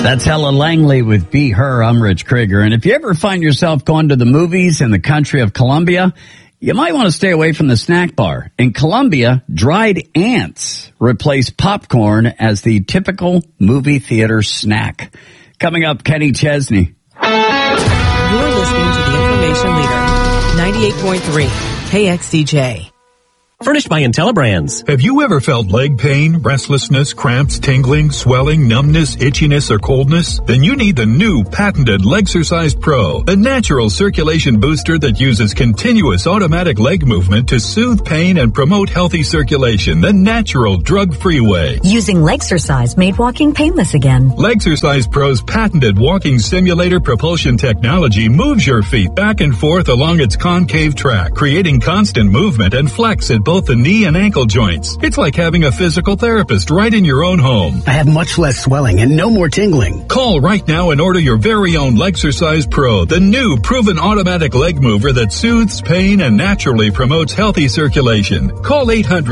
That's Ella Langley with Be Her. I'm Rich Krieger. And if you ever find yourself going to the movies in the country of Colombia, you might want to stay away from the snack bar. In Colombia, dried ants replace popcorn as the typical movie theater snack. Coming up, Kenny Chesney. You're listening to the Information Leader, 98.3 KXDJ. Furnished by IntelliBrands. Have you ever felt leg pain, restlessness, cramps, tingling, swelling, numbness, itchiness, or coldness? Then you need the new patented Legsercise Pro, a natural circulation booster that uses continuous automatic leg movement to soothe pain and promote healthy circulation the natural, drug-free way. Using Legsercise made walking painless again. Legsercise Pro's patented walking simulator propulsion technology moves your feet back and forth along its concave track, creating constant movement and flex at both the knee and ankle joints. It's like having a physical therapist right in your own home. I have much less swelling and no more tingling. Call right now and order your very own Legsercise Pro, the new proven automatic leg mover that soothes pain and naturally promotes healthy circulation. Call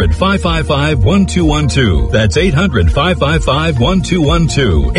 800-555-1212. That's 800-555-1212.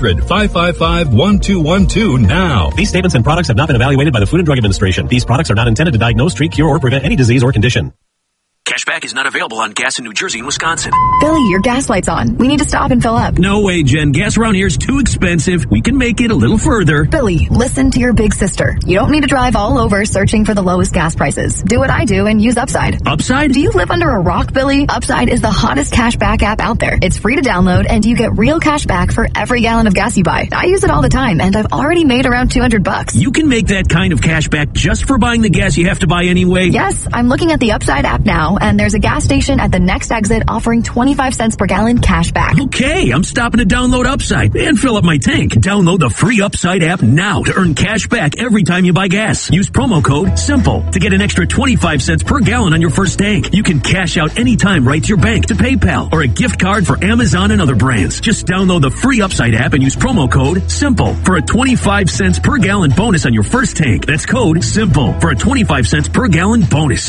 800-555-1212 now. These statements and products have not been evaluated by the Food and Drug Administration. These products are not intended to diagnose, treat, cure, or prevent any disease or condition. Cashback is not available on gas in New Jersey and Wisconsin. Billy, your gas light's on. We need to stop and fill up. No way, Jen. Gas around here is too expensive. We can make it a little further. Billy, listen to your big sister. You don't need to drive all over searching for the lowest gas prices. Do what I do and use Upside. Upside? Do you live under a rock, Billy? Upside is the hottest cashback app out there. It's free to download and you get real cash back for every gallon of gas you buy. I use it all the time and I've already made around $200. You can make that kind of cash back just for buying the gas you have to buy anyway? Yes, I'm looking at the Upside app now and there's a gas station at the next exit offering 25 cents per gallon cash back. Okay, I'm stopping to download Upside and fill up my tank. Download the free Upside app now to earn cash back every time you buy gas. Use promo code SIMPLE to get an extra 25 cents per gallon on your first tank. You can cash out anytime right to your bank, to PayPal, or a gift card for Amazon and other brands. Just download the free Upside app and use promo code SIMPLE for a 25 cents per gallon bonus on your first tank. That's code SIMPLE for a 25 cents per gallon bonus.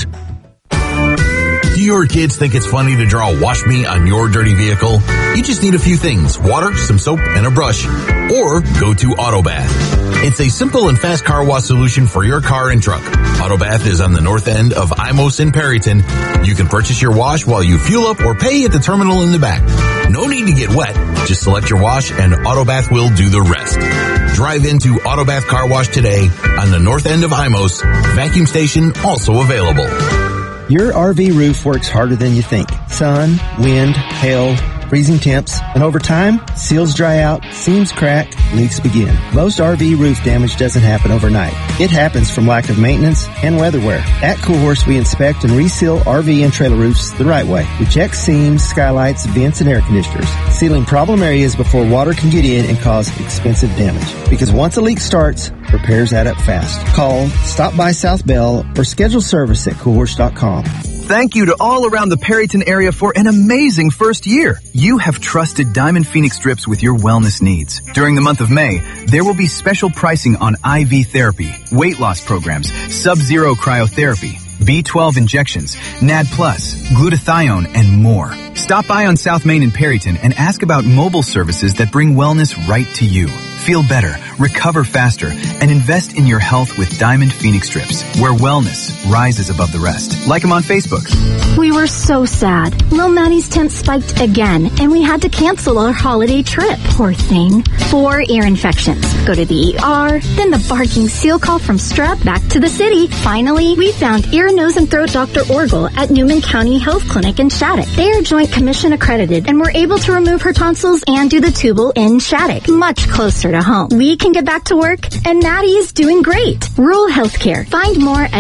Do your kids think it's funny to draw "Wash Me" on your dirty vehicle? You just need a few things: water, some soap, and a brush. Or go to Autobath. It's a simple and fast car wash solution for your car and truck. Autobath is on the north end of Imos in Perryton. You can purchase your wash while you fuel up or pay at the terminal in the back. No need to get wet. Just select your wash and Autobath will do the rest. Drive into Autobath Car Wash today on the north end of Imos. Vacuum station also available. Your RV roof works harder than you think. Sun, wind, hail, freezing temps, and over time, seals dry out, seams crack, leaks begin. Most RV roof damage doesn't happen overnight. It happens from lack of maintenance and weather wear. At Cool Horse, we inspect and reseal RV and trailer roofs the right way. We check seams, skylights, vents, and air conditioners, sealing problem areas before water can get in and cause expensive damage. Because once a leak starts, repairs add up fast. Call, stop by South Bell, or schedule service at coolhorse.com. Thank you to all around the Perryton area for an amazing first year. You have trusted Diamond Phoenix strips with your wellness needs. During the month of May, there will be special pricing on IV therapy, weight loss programs, sub-zero cryotherapy, B12 injections, NAD+, glutathione, and more. Stop by on South Main in Perryton and ask about mobile services that bring wellness right to you. Feel better, recover faster, and invest in your health with Diamond Phoenix strips, where wellness rises above the rest. Like them on Facebook. We were so sad. Lil Maddie's temp spiked again, and we had to cancel our holiday trip. Poor thing. 4 ear infections. Go to the ER, then the barking seal call from Strep, back to the city. Finally, we found ear, nose, and throat Dr. Orgel at Newman County Health Clinic in Shattuck. They are Joint Commission accredited and were able to remove her tonsils and do the tubal in Shattuck, much closer to home. We can get back to work, and Maddie is doing great. Rural healthcare. Find more at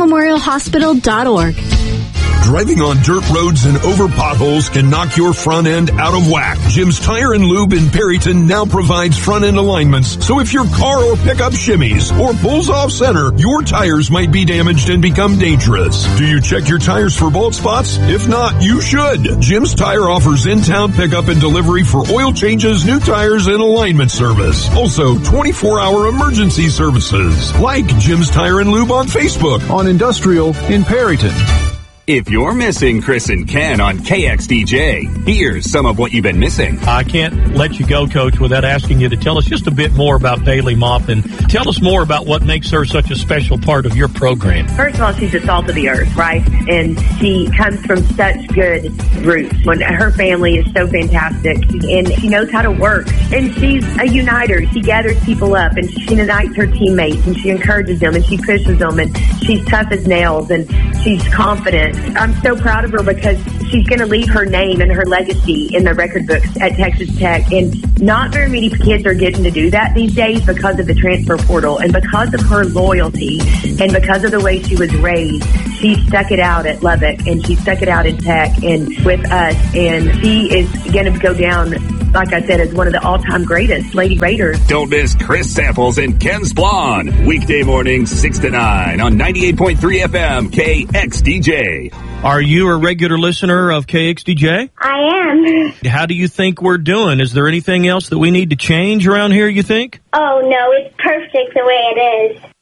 NewmanMemorialHospital.org. Driving on dirt roads and over potholes can knock your front end out of whack. Jim's Tire and Lube in Perryton now provides front end alignments, so if your car or pickup shimmies or pulls off center, your tires might be damaged and become dangerous. Do you check your tires for bald spots? If not, you should. Jim's Tire offers in-town pickup and delivery for oil changes, new tires, and alignment service. Also, 24-hour emergency services. Like Jim's Tire and Lube on Facebook. On Industrial in Perryton. If you're missing Chris and Ken on KXDJ, here's some of what you've been missing. I can't let you go, Coach, without asking you to tell us just a bit more about Bailey Maupin. Tell us more about what makes her such a special part of your program. First of all, she's the salt of the earth, right? And she comes from such good roots. When her family is so fantastic, and she knows how to work. And she's a uniter. She gathers people up, and she unites her teammates, and she encourages them, and she pushes them, and she's tough as nails, and she's confident. I'm so proud of her because she's going to leave her name and her legacy in the record books at Texas Tech. And not very many kids are getting to do that these days because of the transfer portal. And because of her loyalty and because of the way she was raised, she stuck it out at Lubbock and she stuck it out in Tech and with us. And she is going to go down, like I said, as one of the all-time greatest Lady Raiders. Don't miss Chris Samples and Ken Splon. Weekday mornings 6 to 9 on 98.3 FM KXDJ. Are you a regular listener of KXDJ? I am. How do you think we're doing? Is there anything else that we need to change around here, you think? Oh, no, it's perfect the way it is.